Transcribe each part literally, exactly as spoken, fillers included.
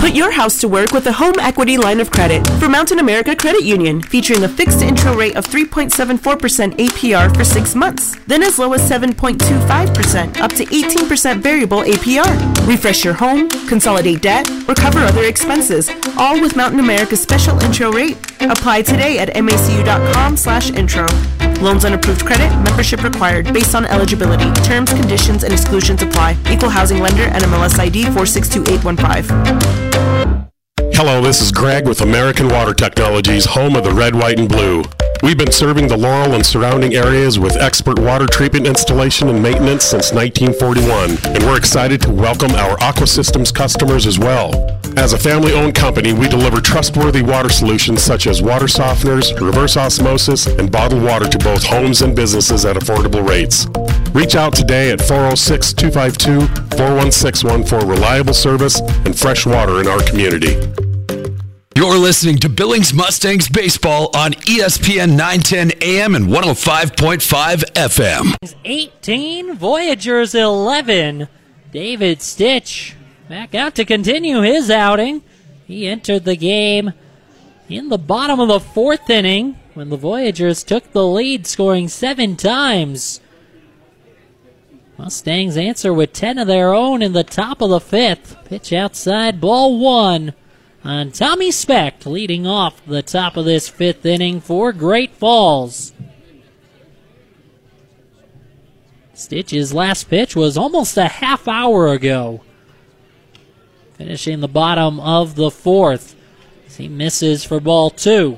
Put your house to work with a home equity line of credit for Mountain America Credit Union, featuring a fixed intro rate of three point seven four percent A P R for six months, then as low as seven point two five percent, up to eighteen percent variable A P R. Refresh your home, consolidate debt, or cover other expenses, all with Mountain America's special intro rate. Apply today at macu.com slash intro. Loans on approved credit, membership required, based on eligibility. Terms, conditions, and exclusions apply. Equal housing lender, N M L S I D four six two eight one five. Hello, this is Greg with American Water Technologies, home of the red, white, and blue. We've been serving the Laurel and surrounding areas with expert water treatment installation and maintenance since nineteen forty-one, and we're excited to welcome our Aqua Systems customers as well. As a family-owned company, we deliver trustworthy water solutions such as water softeners, reverse osmosis, and bottled water to both homes and businesses at affordable rates. Reach out today at four oh six, two five two, four one six one for reliable service and fresh water in our community. You're listening to Billings Mustangs Baseball on E S P N nine ten A M and one oh five point five F M. eighteen, Voyagers eleven. David Stitch back out to continue his outing. He entered the game in the bottom of the fourth inning when the Voyagers took the lead, scoring seven times. Mustangs answer with ten of their own in the top of the fifth. Pitch outside, ball one on Tommy Specht, leading off the top of this fifth inning for Great Falls. Stitch's last pitch was almost a half hour ago. Finishing the bottom of the fourth as he misses for ball two.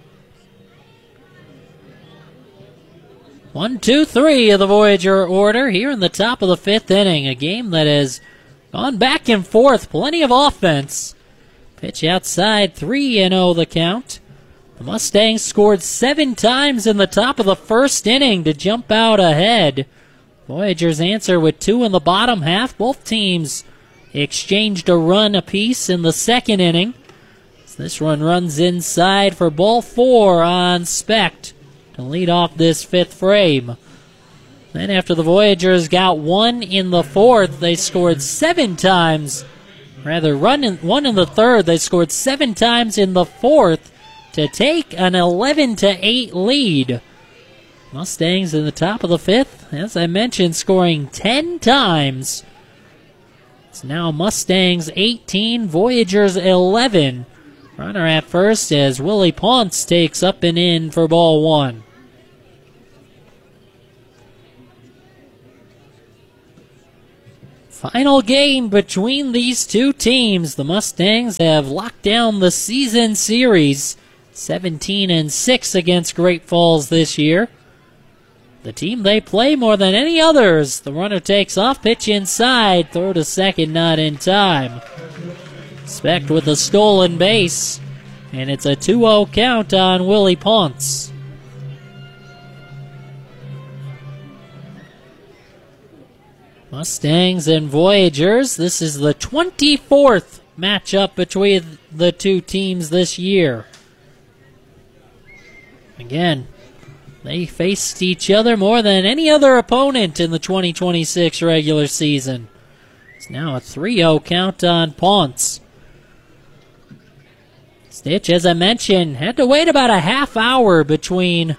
One, two, three of the Voyager order here in the top of the fifth inning. A game that has gone back and forth. Plenty of offense. Pitch outside, three and oh the count. The Mustangs scored seven times in the top of the first inning to jump out ahead. Voyagers answer with two in the bottom half. Both teams exchanged a run apiece in the second inning. So this run runs inside for ball four on Specht to lead off this fifth frame. Then after the Voyagers got one in the fourth, they scored seven times. Rather, run in, one in the third. They scored seven times in the fourth to take an eleven to eight lead. Mustangs in the top of the fifth, as I mentioned, scoring ten times. It's now Mustangs eighteen, Voyagers eleven. Runner at first as Willie Ponce takes up and in for ball one. Final game between these two teams. The Mustangs have locked down the season series, seventeen and six against Great Falls this year. The team they play more than any others. The runner takes off, pitch inside, throw to second, not in time. Specht with a stolen base, and it's a two oh count on Willie Ponce. Mustangs and Voyagers, this is the twenty-fourth matchup between the two teams this year. Again, they faced each other more than any other opponent in the twenty twenty-six regular season. It's now a three oh count on Ponce. Stitch, as I mentioned, had to wait about a half hour between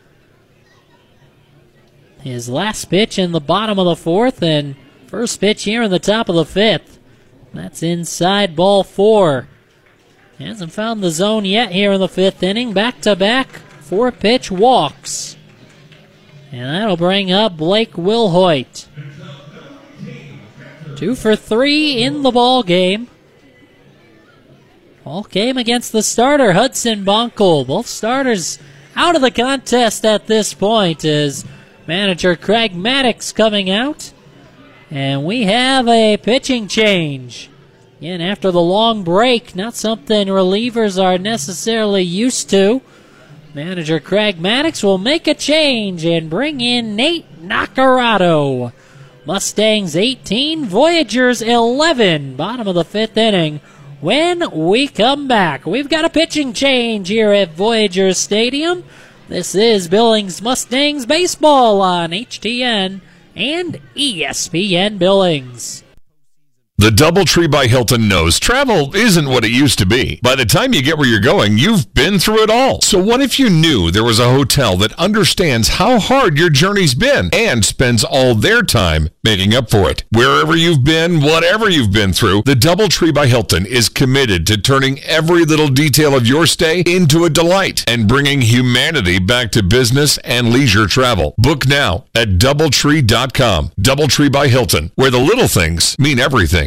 his last pitch in the bottom of the fourth and first pitch here in the top of the fifth. That's inside, ball four. He hasn't found the zone yet here in the fifth inning. Back-to-back four-pitch walks. And that'll bring up Blake Wilhoit. Two for three in the ball game. All came against the starter, Hudson Bonkel. Both starters out of the contest at this point as manager Craig Maddox coming out. And we have a pitching change. Again, after the long break, not something relievers are necessarily used to. Manager Craig Maddox will make a change and bring in Nate Nacarado. Mustangs eighteen, Voyagers eleven. Bottom of the fifth inning. When we come back, we've got a pitching change here at Voyagers Stadium. This is Billings Mustangs Baseball on H T N and E S P N Billings. The DoubleTree by Hilton knows travel isn't what it used to be. By the time you get where you're going, you've been through it all. So what if you knew there was a hotel that understands how hard your journey's been and spends all their time making up for it? Wherever you've been, whatever you've been through, the DoubleTree by Hilton is committed to turning every little detail of your stay into a delight and bringing humanity back to business and leisure travel. Book now at doubletree dot com. DoubleTree by Hilton, where the little things mean everything.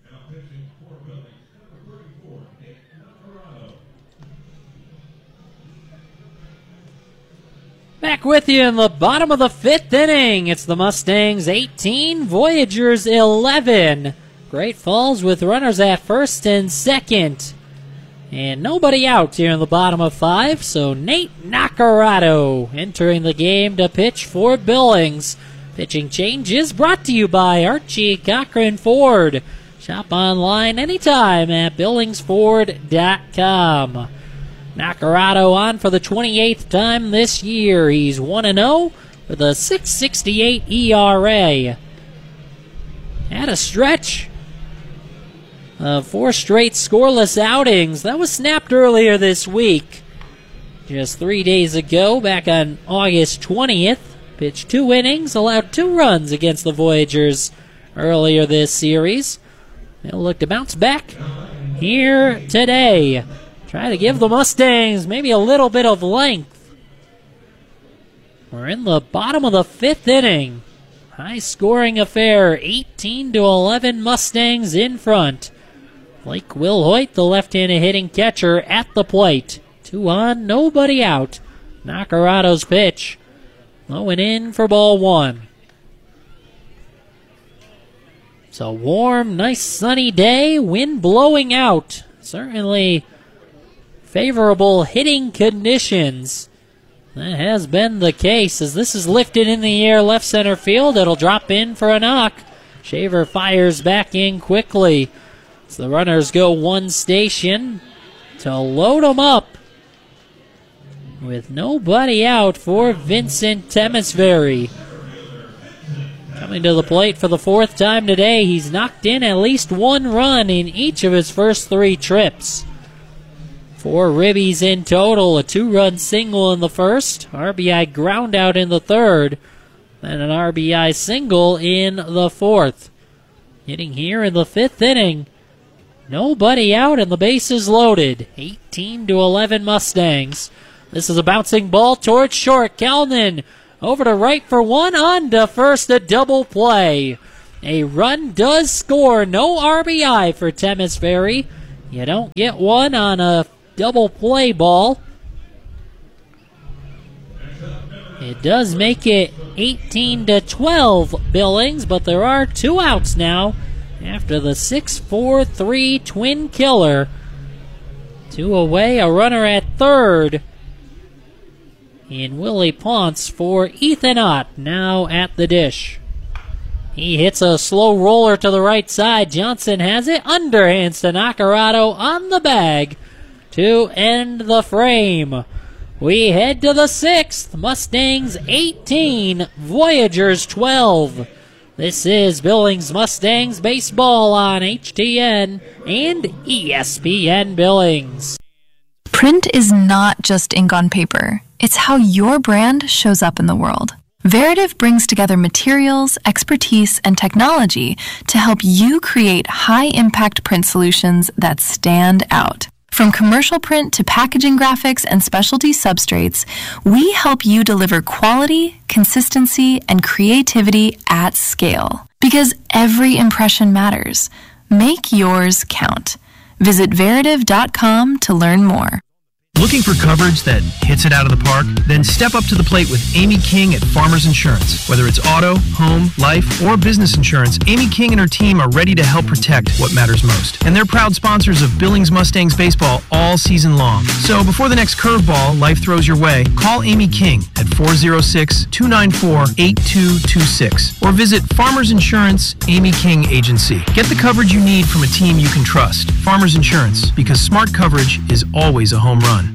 Back with you in the bottom of the fifth inning. It's the Mustangs eighteen, Voyagers eleven. Great Falls with runners at first and second. And nobody out here in the bottom of five, so Nate Nacarado entering the game to pitch for Billings. Pitching change is brought to you by Archie Cochran Ford. Shop online anytime at billings ford dot com. Nacarado on for the twenty-eighth time this year. He's one and oh with a six sixty-eight E R A. Had a stretch of four straight scoreless outings. That was snapped earlier this week. Just three days ago, back on August twentieth, pitched two innings, allowed two runs against the Voyagers earlier this series. They'll look to bounce back here today. Try to give the Mustangs maybe a little bit of length. We're in the bottom of the fifth inning. High scoring affair, eighteen to eleven Mustangs in front. Blake Wilhoit, the left-handed hitting catcher, at the plate. Two on, nobody out. Nacarado's pitch. Low and in for ball one. It's a warm, nice sunny day. Wind blowing out. Certainly favorable hitting conditions. That has been the case as this is lifted in the air left center field. It'll drop in for a knock. Shaver fires back in quickly. So the runners go one station to load them up with nobody out for Vincent Temesbury. Coming to the plate for the fourth time today, he's knocked in at least one run in each of his first three trips. Four ribbies in total, a two-run single in the first, R B I ground out in the third, and an R B I single in the fourth. Hitting here in the fifth inning, nobody out and the bases loaded. eighteen to eleven Mustangs. This is a bouncing ball towards short. Kellnan over to right for one, on to first, a double play. A run does score, no R B I for Temesbury. You don't get one on a double play ball. It does make it eighteen to twelve Billings, but there are two outs now after the six four three twin killer. Two away, a runner at third in Willie Ponce for Ethan Ott, now at the dish. He hits a slow roller to the right side. Johnson has it, underhands to Nacarado on the bag to end the frame. We head to the sixth. Mustangs eighteen, Voyagers twelve. This is Billings Mustangs baseball on H T N and E S P N Billings. Print is not just ink on paper. It's how your brand shows up in the world. Veritiv brings together materials, expertise, and technology to help you create high-impact print solutions that stand out. From commercial print to packaging graphics and specialty substrates, we help you deliver quality, consistency, and creativity at scale. Because every impression matters. Make yours count. Visit veritiv dot com to learn more. Looking for coverage that hits it out of the park? Then step up to the plate with Amy King at Farmers Insurance. Whether it's auto, home, life, or business insurance, Amy King and her team are ready to help protect what matters most. And they're proud sponsors of Billings Mustangs baseball all season long. So before the next curveball life throws your way, call Amy King at four oh six, two nine four, eight two two six or visit Farmers Insurance Amy King Agency. Get the coverage you need from a team you can trust. Farmers Insurance, because smart coverage is always a home run.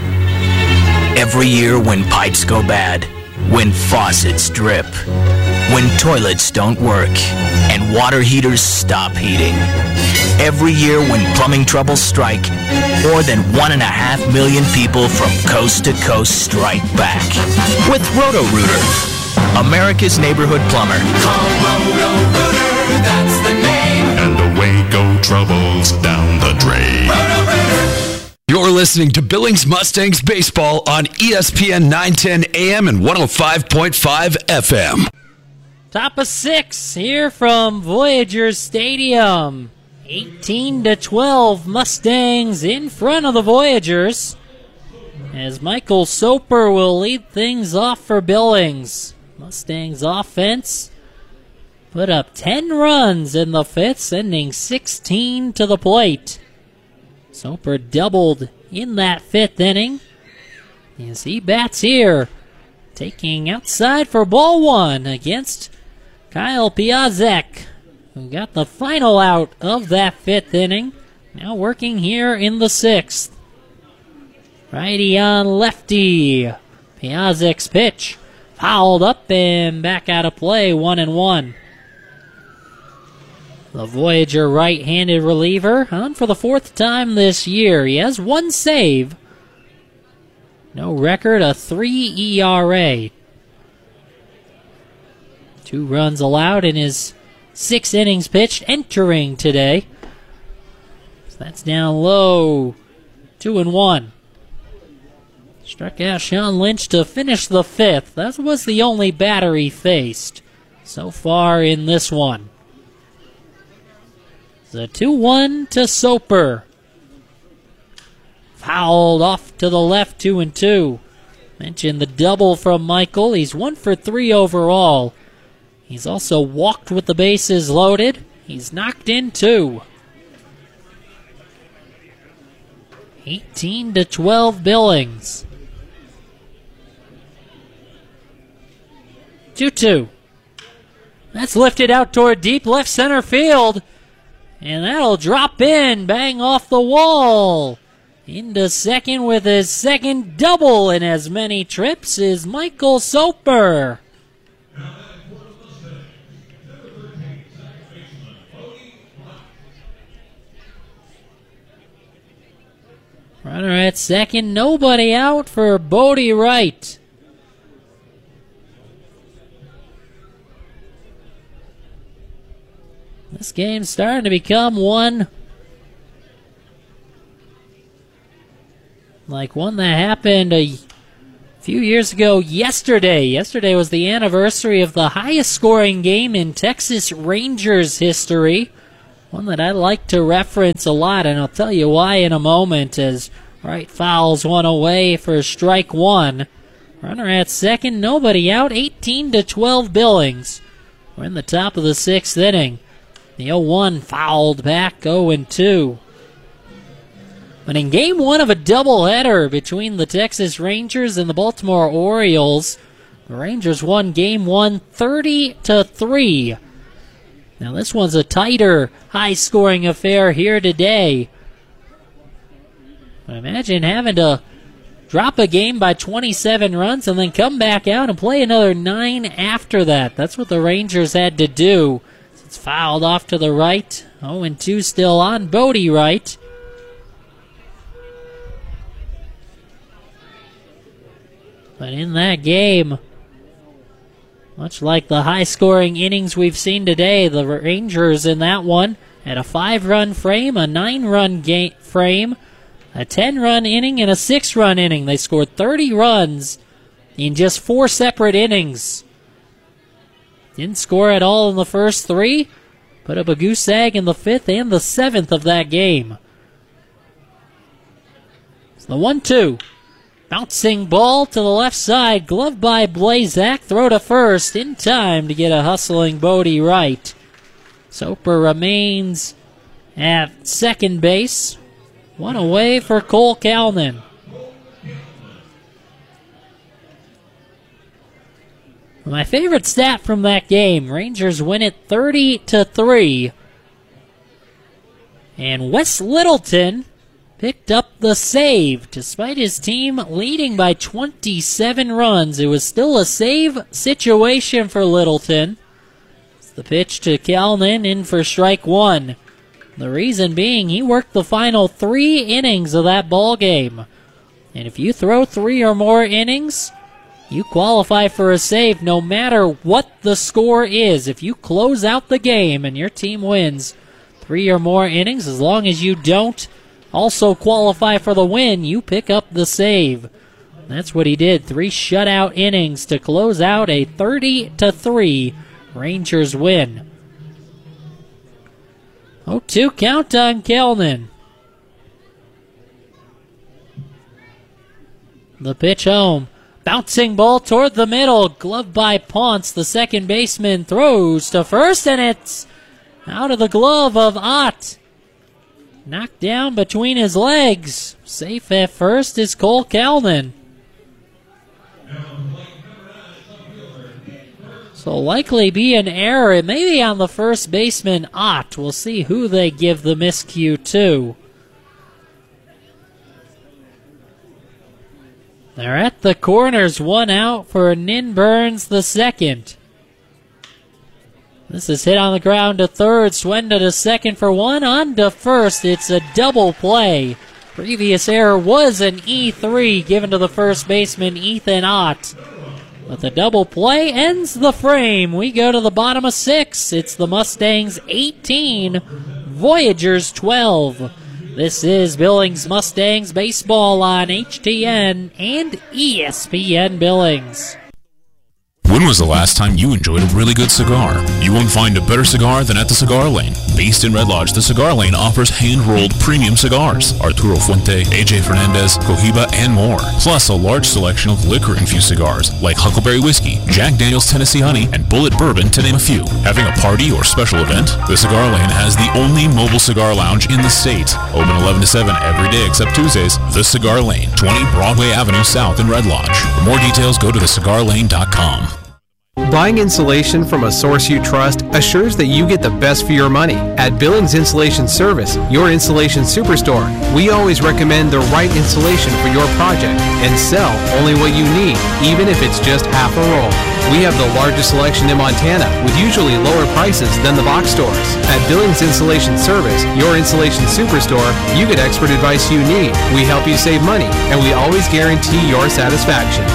Every year when pipes go bad, when faucets drip, when toilets don't work and water heaters stop heating. Every year when plumbing troubles strike, more than one and a half million people from coast to coast strike back. With Roto-Rooter, America's neighborhood plumber. Call Roto-Rooter, that's the name. And away go troubles down the drain. Roto-Rooter. You're listening to Billings Mustangs Baseball on E S P N nine ten A M and one oh five point five F M. Top of six here from Voyager Stadium. eighteen to twelve Mustangs in front of the Voyagers, as Michael Soper will lead things off for Billings. Mustangs offense put up ten runs in the fifth, sending sixteen to the plate. Soper doubled in that fifth inning as he bats here, taking outside for ball one against Kyle Piazek, who got the final out of that fifth inning. Now working here in the sixth. Righty on lefty. Piazek's pitch fouled up and back out of play, one and one. The Voyager right-handed reliever on for the fourth time this year. He has one save. No record, a three E R A. Two runs allowed in his six innings pitched entering today. So that's down low. Two and one. Struck out Sean Lynch to finish the fifth. That was the only batter he faced so far in this one. It's a two one to Soper. Fouled off to the left, two and two. Mentioned the double from Michael. He's one for three overall. He's also walked with the bases loaded. He's knocked in two. eighteen to twelve Billings. two two. That's lifted out toward deep left center field. And that'll drop in, bang off the wall. Into second with his second double in as many trips is Michael Soper. Runner at second, nobody out for Bodie Wright. This game's starting to become one like one that happened a few years ago yesterday. Yesterday was the anniversary of the highest scoring game in Texas Rangers history. One that I like to reference a lot, and I'll tell you why in a moment, as Wright fouls one away for strike one. Runner at second, nobody out, eighteen to twelve Billings. We're in the top of the sixth inning. The oh one fouled back, oh and two. But in game one of a doubleheader between the Texas Rangers and the Baltimore Orioles, the Rangers won game one thirty to three. Now this one's a tighter, high-scoring affair here today. Imagine having to drop a game by twenty-seven runs and then come back out and play another nine after that. That's what the Rangers had to do. It's fouled off to the right. oh and two still on Bodie Wright. But in that game, much like the high-scoring innings we've seen today, the Rangers in that one had a five-run frame, a nine-run ga- frame, a ten-run inning, and a six-run inning. They scored thirty runs in just four separate innings. Didn't score at all in the first three. Put up a goose egg in the fifth and the seventh of that game. It's the one two. Bouncing ball to the left side. Gloved by Blazak. Throw to first in time to get a hustling Bodie Wright. Soper remains at second base. One away for Cole Kalnin. My favorite stat from that game, Rangers win it thirty to three. And Wes Littleton picked up the save. Despite his team leading by twenty-seven runs, it was still a save situation for Littleton. The pitch to Kalnin, in for strike one. The reason being he worked the final three innings of that ball game. And if you throw three or more innings, you qualify for a save no matter what the score is. If you close out the game and your team wins three or more innings, as long as you don't also qualify for the win, you pick up the save. That's what he did. Three shutout innings to close out a thirty to three Rangers win. oh two count on Kalnin. The pitch home. Bouncing ball toward the middle. Gloved by Ponce. The second baseman throws to first, and it's out of the glove of Ott. Knocked down between his legs. Safe at first is Cole Kalnin. So likely be an error. It may be on the first baseman, Ott. We'll see who they give the miscue to. They're at the corners, one out for Nin Burns the second. This is hit on the ground to third. Swenda to second for one. On to first. It's a double play. Previous error was an E three given to the first baseman, Ethan Ott. But the double play ends the frame. We go to the bottom of six. It's the Mustangs eighteen, Voyagers twelve. This is Billings Mustangs baseball on H T N and E S P N Billings. When was the last time you enjoyed a really good cigar? You won't find a better cigar than at the Cigar Lane. Based in Red Lodge, the Cigar Lane offers hand-rolled premium cigars. Arturo Fuente, A J Fernandez, Cohiba, and more. Plus a large selection of liquor-infused cigars like Huckleberry Whiskey, Jack Daniel's Tennessee Honey, and Bullet Bourbon, to name a few. Having a party or special event? The Cigar Lane has the only mobile cigar lounge in the state. Open eleven to seven every day except Tuesdays. The Cigar Lane, twenty Broadway Avenue South in Red Lodge. For more details, go to the cigar lane dot com. Buying insulation from a source you trust assures that you get the best for your money. At Billings Insulation Service, your insulation superstore, we always recommend the right insulation for your project and sell only what you need, even if it's just half a roll. We have the largest selection in Montana with usually lower prices than the box stores. At Billings Insulation Service, your insulation superstore, you get expert advice you need. We help you save money, and we always guarantee your satisfaction.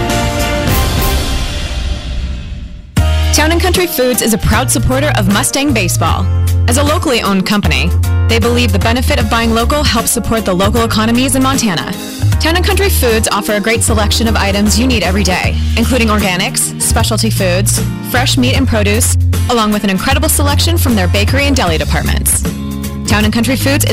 Town and Country Foods is a proud supporter of Mustang Baseball. As a locally owned company, they believe the benefit of buying local helps support the local economies in Montana. Town and Country Foods offer a great selection of items you need every day, including organics, specialty foods, fresh meat and produce, along with an incredible selection from their bakery and deli departments. Town and Country Foods